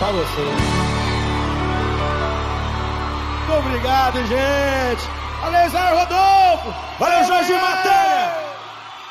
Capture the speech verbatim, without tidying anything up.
só você. Muito obrigado, gente. Valeu, Zé Rodolfo. Valeu, Jorge Matheus.